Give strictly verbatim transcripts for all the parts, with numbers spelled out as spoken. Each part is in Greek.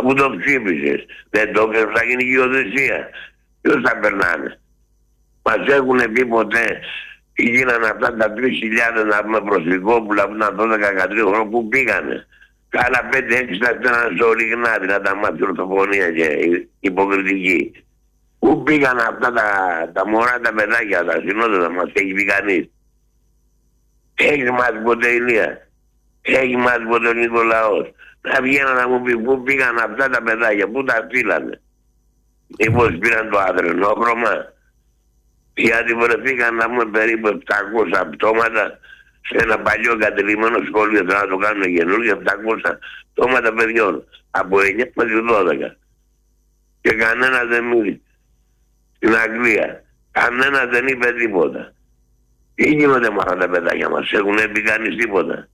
Αφού το ψήφισες, δεν το έκανες, θα γίνει γεωδεσία. Ποιος θα περνάνε? Μας έχουν πει ποτέ, γίνανε αυτά τα τρεις χιλιάδες να πούμε προσφυγόπουλα που ήταν δώδεκα δεκατρία χρόνια, που πήγανε? Κάνα πέντε έξι τα στέλνανε στο Ριγνάδι να τα μάθει ορθοφωνία και υποκριτική. Πού πήγαν αυτά τα, τα μωρά τα παιδάκια, τα συνόδευτα μας, έχει πει κανείς? Έχει μάθει ποτέ η Ηλία? Έχει μάθει ποτέ ο Νικολαός? Να βγαίνω να μου πει πού πήγαν αυτά τα παιδάκια, πού τα στείλανε? Μήπως πήραν το αδρενόχρωμα? Γιατί βρεθήκαν να πούμε περίπου επτακόσια πτώματα σε ένα παλιό κατελημμένο σχολείο, τώρα να το κάνουν καινούργιο, επτακόσια πτώματα παιδιών από εννιά μέχρι δώδεκα. Και κανένα δεν μίλησε. Στην Αγγλία κανένα δεν είπε τίποτα. Τι γίνονται με αυτά τα παιδάκια μας? Έχουν πει κανείς τίποτα?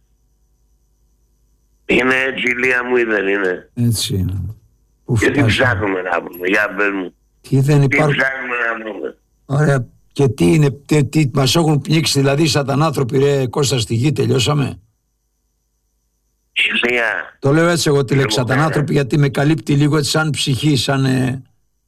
Είναι έτσι, Ηλία μου, ή δεν είναι? Έτσι είναι. Και τι ψάχνουμε να πούμε? Για πες μου. Τι δεν υπάρχει... Τι ψάχνουμε να πούμε? Ωραία. Και τι είναι, τι, τι μας έχουν πνίξει δηλαδή σαν άνθρωποι, ρε Κώστα, στη γη? Τελειώσαμε. Ηλία. Το λέω έτσι εγώ τη λέξη σατανάνθρωποι, γιατί με καλύπτει λίγο έτσι σαν ψυχή, σαν... Ε...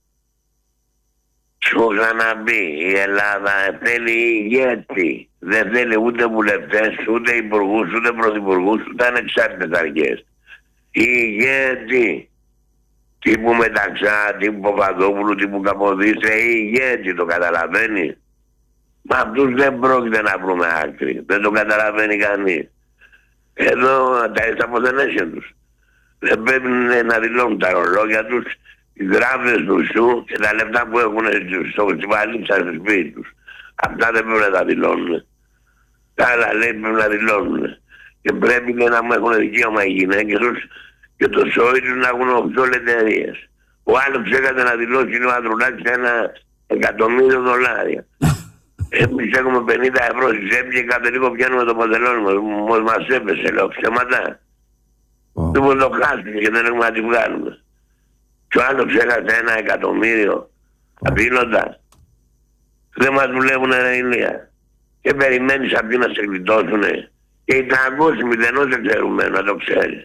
Σου είχα να πει, η Ελλάδα θέλει ηγέτη. Δεν θέλει ούτε βουλευτές, ούτε υπουργούς, ούτε πρωθυπουργούς, ούτε ανεξάρτητες αρχές. Ηγέτη. Τύπου Μεταξά, τύπου Παπαδόπουλου, τύπου Καποδίστρια, ηγέτη, το καταλαβαίνει? Μα αυτούς δεν πρόκειται να βρούμε άκρη. Δεν το καταλαβαίνει κανείς. Εδώ τα εσαποθενέσια τους. Δεν πρέπει να δηλώνουν τα ρολόγια τους, οι γράφες του σου και τα λεφτά που έχουν στο βαλίτσα στο σπίτι τους. Αυτά δεν πρέπει να τα δηλώνουν. Τα άλλα λέει πρέπει να δηλώνουν. Και πρέπει και να έχουν δικαίωμα οι γυναίκες τους και το σόι τους να έχουν οκτώ εταιρείες. Ο άλλος έκανε να δηλώσει ο Ανδρουλάκης ένα εκατομμύριο δολάρια. Εμείς έχουμε πενήντα ευρώ στη τσέπη και κάθε λίγο πιάνουμε το παντελόνι μας. Μόλις μας έπεσε, λέω, ψέματα. Oh. Λοιπόν το χάσουμε και δεν έχουμε να τη βγάλουμε. Και ο άλλος έχασε ένα εκατομμύριο απειλώντα. Δεν μας δουλεύουν ρε Ηλία. Και περιμένεις αυτοί να σε γλιτώσουνε. Και οι τριακόσιοι μηδενός εξαιρουμένου, να το ξέρεις.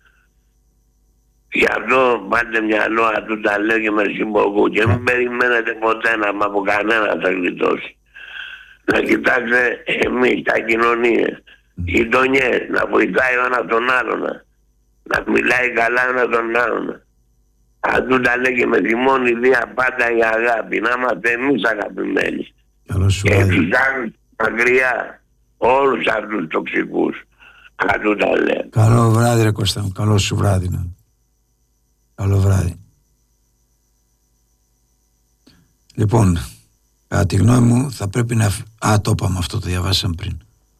Γι' αυτό πάτε μυαλό, του τα λέω και με συμπογού. Και μην περιμένετε ποτέ να μ' από κανένα θα γλιτώσει. Να κοιτάξτε εμείς, τα κοινωνίες, οι γειτονιές, να βοηθάει ο ένας τον άλλον, να μιλάει καλά ο ένας τον άλλον. Αν του τα λέει και με θυμώνει δια πάντα η αγάπη, να είμαστε εμείς αγαπημένοι. Και τους άλλους μακριά, όλους αυτούς τους τοξικούς. Αν του τα λέει. Καλό βράδυ ρε Κώστα μου, καλό σου βράδυ. Ναι. Καλό βράδυ. Λοιπόν, κατά τη γνώμη μου θα πρέπει να... Α, το είπαμε αυτό, το διαβάσαμε πριν.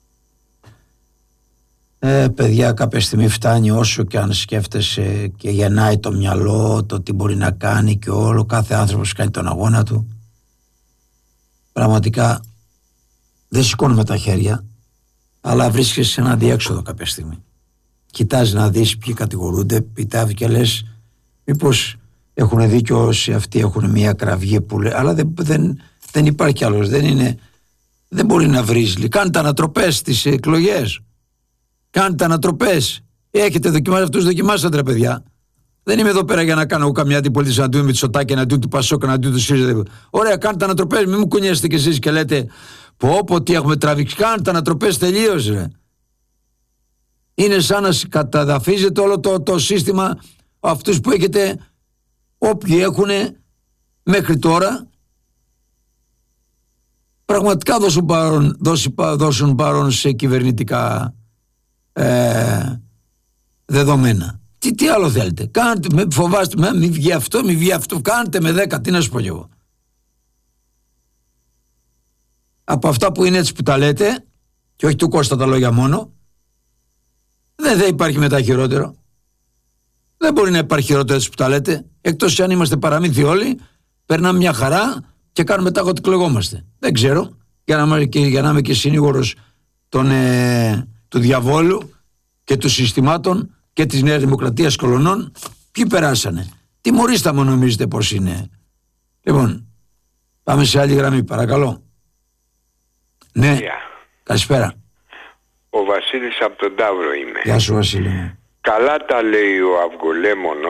Ε, παιδιά, κάποια στιγμή φτάνει, όσο και αν σκέφτεσαι και γεννάει το μυαλό, το τι μπορεί να κάνει και όλο, κάθε άνθρωπος κάνει τον αγώνα του. Πραγματικά δεν σηκώνουμε τα χέρια, αλλά βρίσκεσαι σε ένα διέξοδο κάποια στιγμή. Κοιτάζει να δεις ποιοι κατηγορούνται, πιτάβει και λες μήπως έχουν δίκιο όσοι αυτοί έχουν μια κραυγή που λέει, αλλά δεν, δεν, δεν υπάρχει άλλος, δεν είναι, δεν μπορεί να βρει. Κάντε ανατροπές στις εκλογές. Κάντε ανατροπές. Έχετε δοκιμάσει αυτούς, δοκιμάσατε ρε παιδιά. Δεν είμαι εδώ πέρα για να κάνω καμιά αντιπολίτευση εναντίον με Μητσοτάκη, εναντίον του Πασόκ, εναντίον του ΣΥΡΙΖΑ. Ωραία, κάντε ανατροπές. Μην μου κουνιέστε κι εσείς και λέτε πω πω τι έχουμε τραβήξει. Κάντε ανατροπές τελείως ρε. Είναι σαν να καταδαφίζετε όλο το, το σύστημα αυτούς που έχετε, όποιοι έχουν μέχρι τώρα πραγματικά δώσουν παρόν, δώσουν, δώσουν παρόν σε κυβερνητικά ε, δεδομένα. Τι, τι άλλο θέλετε? Κάντε, με φοβάστε, με, μη βγει αυτό, μη βγει αυτό, κάντε με δέκα, τι να σου πω κι εγώ. Από αυτά που είναι έτσι που τα λέτε, και όχι του Κώστα τα λόγια μόνο, δεν θα υπάρχει μετά χειρότερο. Δεν μπορεί να υπάρχει χειρότερο έτσι που τα λέτε, εκτός αν είμαστε παραμύθι όλοι, περνάμε μια χαρά και κάνουμε μετά ότι κλεγόμαστε. Δεν ξέρω, για να, και, για να είμαι και συνήγορος των, ε, του διαβόλου και των συστημάτων και της Νέας Δημοκρατίας κολονών, ποιοι περάσανε. Τιμωρήστε μου, νομίζετε πως είναι. Λοιπόν, πάμε σε άλλη γραμμή, παρακαλώ. Ναι, yeah. Καλησπέρα. Ο Βασίλης από τον Ταύρο είμαι. Γεια σου Βασίλη. Καλά τα λέει ο Αυγολέμονος.